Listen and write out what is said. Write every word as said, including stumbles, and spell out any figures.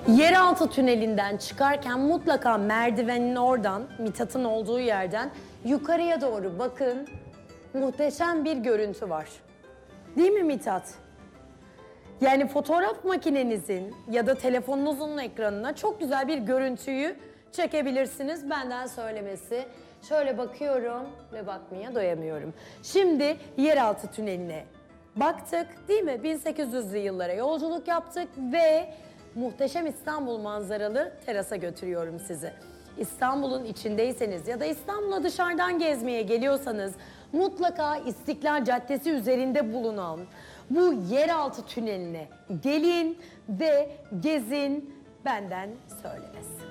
Yeraltı tünelinden çıkarken mutlaka merdivenin oradan, Mithat'ın olduğu yerden yukarıya doğru bakın. Muhteşem bir görüntü var. Değil mi Mithat? Yani fotoğraf makinenizin ya da telefonunuzun ekranına çok güzel bir görüntüyü çekebilirsiniz. Benden söylemesi. Şöyle bakıyorum ve bakmaya doyamıyorum. Şimdi yeraltı tüneline baktık, değil mi? bin sekiz yüzlü yıllara yolculuk yaptık ve muhteşem İstanbul manzaralı terasa götürüyorum sizi. İstanbul'un içindeyseniz ya da İstanbul'a dışarıdan gezmeye geliyorsanız mutlaka İstiklal Caddesi üzerinde bulunan bu yeraltı tüneline gelin ve gezin, benden söylemesi.